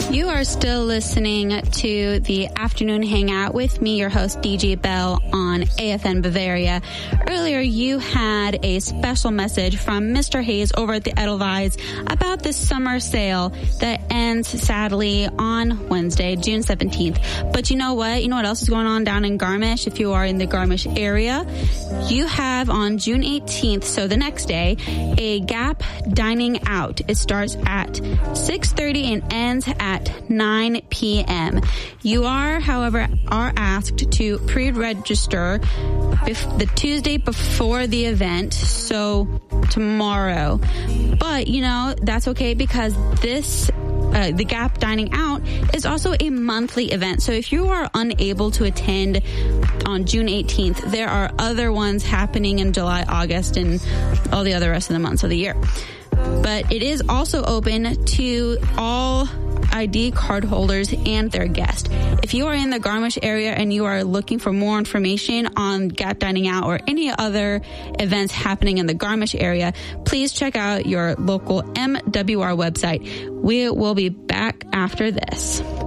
You are still listening to the Afternoon Hangout with me, your host, DJ Bell, on AFN Bavaria. Earlier, you had a special message from Mr. Hayes over at the Edelweiss about the summer sale that ends, sadly, on Wednesday, June 17th. But you know what? You know what else is going on down in Garmisch? If you are in the Garmisch area, you have on June 18th, so the next day, a Gap Dining Out. It starts at 6:30 and ends at 9 p.m. You are, however, asked to pre-register the Tuesday before the event, so tomorrow. But, you know, that's okay because the Gap Dining Out is also a monthly event. So if you are unable to attend on June 18th, there are other ones happening in July, August, and all the other rest of the months of the year. But it is also open to all ID card holders and their guests. If you are in the Garmisch area and you are looking for more information on Gap Dining Out or any other events happening in the Garmisch area, please check out your local MWR website. We will be back after this.